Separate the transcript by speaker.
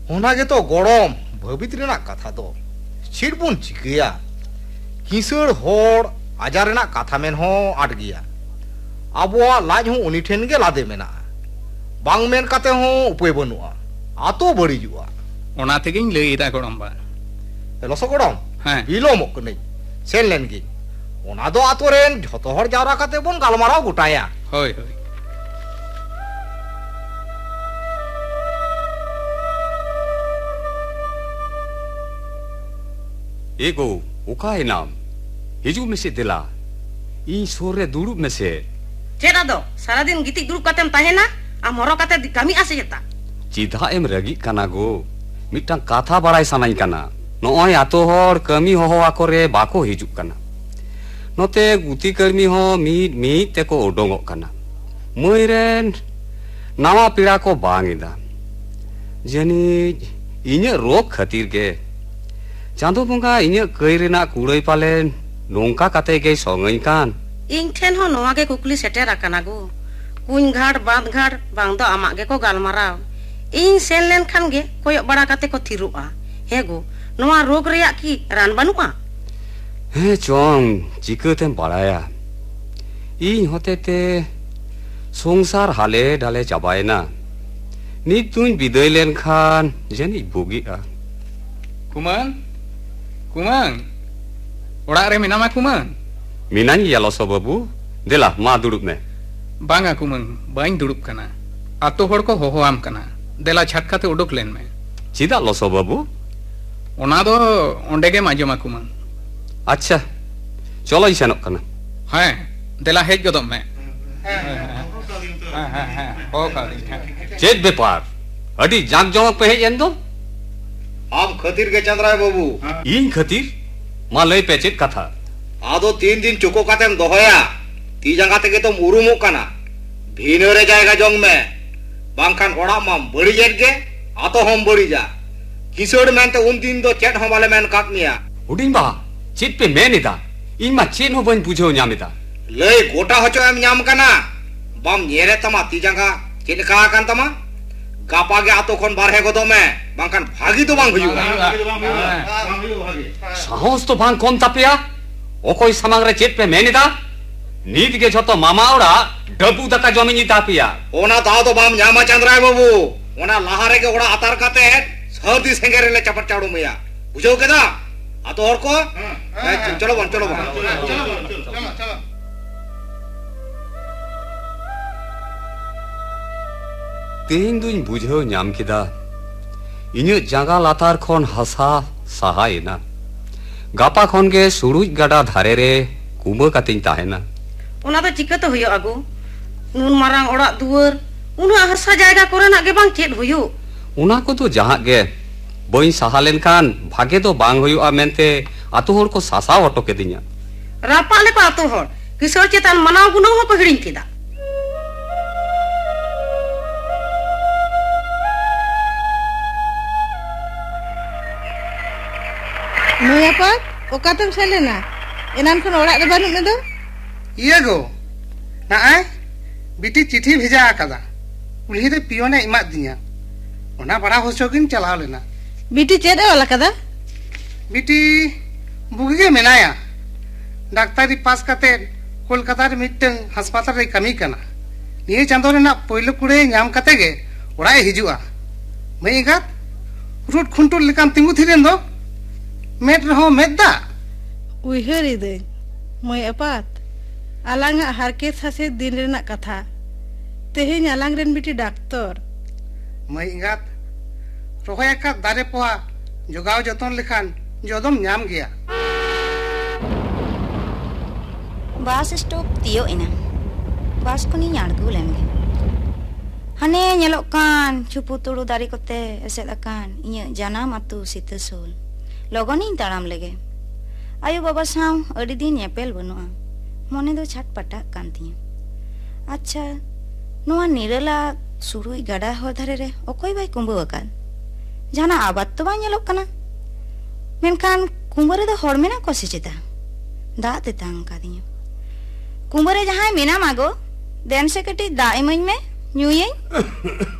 Speaker 1: ओनागे तो गड़म भवित रेना कथा दो छिड़ बन चिकिया किसड़ होड़ आजार रेना कथा मेन हो आट गया आबोआ लाज हो उनी ठेन गे लादे मेना बांग मेन काते हो उपाय बनुआ आतो बड़ीजुआ
Speaker 2: ओना तेगिन लैदा गड़म बा
Speaker 1: लसो गड़म बिलोमक कनै सेन लेन गे ओना दो आतो रेन झतो हर जावरा काते बन गालमाराव गोटाया
Speaker 2: होय होय
Speaker 3: एगो उकाय नाम हिजू में से दिला इन सोरे दुड़ुब में से
Speaker 4: चेदा दो सारा दिन गिति दुड़ुब कातेम ताहेना आम हरो काते कामी आसे जता
Speaker 3: चिधा एम रगी काना गो मिटन काथा बड़ाई सानाई काना नोय आतो हर कमी होहो आकोरे बाको हिजू काना नोते गुती कर्मी हो मी तेको ओडोंगो काना मयरेन नावा पीड़ा को बांगिदा जनी इने रोग खातिर के चांदो बंगा इने कई रेना कुड़ाई पालेन नोंका काते के सोंगई कान
Speaker 4: इन ठेन हो नोवा के कुकली सेटेर आकाना गो कुन घाट बांध घाट बांग दो आमाग गे को गालमाराव इन सेन लेन खान गे कोय बड़ा काते को थिरुआ हे गो नोवा रोग रेया की रान बनुआ
Speaker 3: हे चोंग चिकतेम बाड़ाया इन होतेते संसार हाले डाले चाबायना नित तुन बिदाय लेन खान जनी बुगिआ
Speaker 2: कुमान कुमान ओड़ा रे मिनामा कुमान
Speaker 3: मिनान यालो सो बाबू देला मा दुड़ुब में
Speaker 2: बांगा कुमान बाइन दुड़ुब कना आतो हर को होहो आम कना देला छटका ते उडुक लेन में
Speaker 3: चिदा लसो बाबू
Speaker 2: ओना दो ओंडे गे माजमा कुमान
Speaker 3: अच्छा चलो इसेनोक कना
Speaker 2: हां देला हेज गदम में
Speaker 3: चेत बेपार अडी जाग जमक पे हेज एन दो
Speaker 1: आम खतीर के चंद्राय बाबू
Speaker 3: इन खतीर मा लय पे चेत कथा
Speaker 1: आदो 3 दिन चुको कातेम दोहया ती जंगा तेगे तो मुरुमो काना भीनो रे जाएगा जंग में बांखान ओड़ा मा बड़ी जेट गे आतो हम बड़ी जा किसोड़ मेनते उन दिन दो चेट हम वाले मेन काट मिया
Speaker 3: उडिन बा चेत पे मेनिदा इन मा चेन हो बन बुझो न्यामिदा
Speaker 1: लय गोटा होचो एम न्याम काना बाम नेरे तमा ती जंगा चेत का कान तमा गापा गे आतो खन बारहे गदो में बांखान भागी तो बांग हुयुगा
Speaker 3: साहस तो बांग कोन तापिया ओकोई समांग रे चेत पे मेनिदा नीत के झतो मामा ओड़ा डबू दका जमीनी तापिया
Speaker 1: ओना ताव तो बाम न्यामा चंद्राय बाबू ओना लहारे के ओड़ा आतार काते सर्दी सेंगेरे ले चपट चाड़ू मिया बुझो केदा आतो और को चलो बन
Speaker 3: तेहिन दुइन बुझो न्याम किदा इन्य जागा लातार खन हसा सहायना गापा खन के सुरुज गाडा धारे रे कुंबो कातिन ताहेना
Speaker 4: ओना तो चिका तो हुयो आगो नुन मारांग ओड़ा दुवर उना हरसा जायगा कोरेना गे बांग चेत हुयो
Speaker 3: उना को तो जहां गे बई सहालेन खान भागे तो बांग हुयो मेनते आतो हर को सासा ऑटो के दिया
Speaker 4: रापा ले को आतो हर किशोर चेतन मनाव गुनो हो को हिडिन किदा
Speaker 5: नोया पर ओकातम सेलेना एनान खन ओड़ा रे बानु में दो
Speaker 6: ये गो ना आय बिटी चिट्ठी भेजा आकादा उल्ही रे पियोने इमा दिया ओना बड़ा होसोगिन चलाव लेना
Speaker 5: बिटी चेद वाला कदा
Speaker 6: बिटी बुगे मेनाया डाक्टरी पास काते कोलकाता रे मिटन अस्पताल रे कमी कना निये चांदो रे ना पहले कुड़े नाम काते गे ओड़ा हिजुआ मई गात रूट खुंटुल लेकाम तिंगु थिरेन दो मेट रहो मेदा
Speaker 5: उइहरी दे मई अपात आलांगा हारके सासे दिन रेना कथा तेहेन आलांग रेन बिटी डॉक्टर
Speaker 6: मई गात रोहया का दारे पोहा जोगाव जतन लेखान जोदम न्याम गया
Speaker 7: बस स्टॉप तियो इना बस को नी आड़गु लेमगे हाने नेलो कान चुपु तुड़ु दारी कोते एसेद अकान इᱧ जानाम अतु सितसोल लगोनी ताड़ाम लेगे आयु बाबा साव अडी दिन एपेल बनुआ मने दो छटपटा कान तिया अच्छा नोआ निरला सुरुई गाडा हो धारे रे ओकोई बाई कुंबो अकान जाना आबाद तो बाई नेलो कना मेनखान कुंबरे दो हड़ मेना को सेचेता दा तेतांग का दिया कुंबरे जहां मेना मागो देन से कटी दा इमኝ में न्यूये